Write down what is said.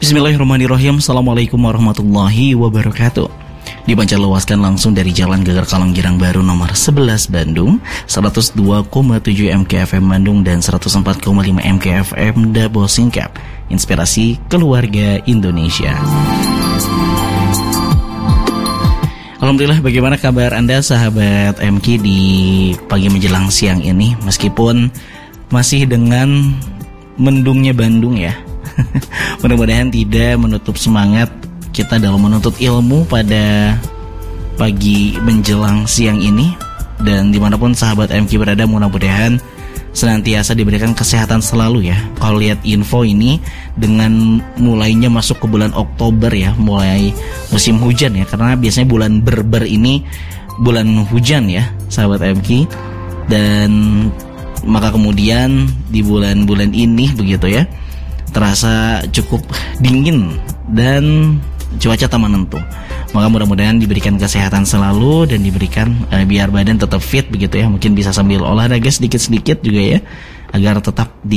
Bismillahirrahmanirrahim. Assalamualaikum warahmatullahi wabarakatuh. Dipancar luaskan langsung dari Jalan Geger Kalong Girang Baru nomor 11 Bandung, 102,7 MKFM Bandung dan 104,5 MKFM Dabo Singkap. Inspirasi keluarga Indonesia. Alhamdulillah, bagaimana kabar Anda sahabat MK di pagi menjelang siang ini? Meskipun masih dengan mendungnya Bandung ya. Mudah-mudahan tidak menutup semangat kita dalam menuntut ilmu pada pagi menjelang siang ini. Dan dimanapun sahabat MK berada, mudah-mudahan senantiasa diberikan kesehatan selalu ya. Kalau lihat info ini, dengan mulainya masuk ke bulan Oktober ya, mulai musim hujan ya. Karena biasanya bulan Berber ini bulan hujan ya sahabat MK. Dan maka kemudian di bulan-bulan ini begitu ya, terasa cukup dingin dan cuaca tak menentu. Maka mudah-mudahan diberikan kesehatan selalu dan diberikan biar badan tetap fit begitu ya. Mungkin bisa sambil olahraga sedikit-sedikit juga ya, agar tetap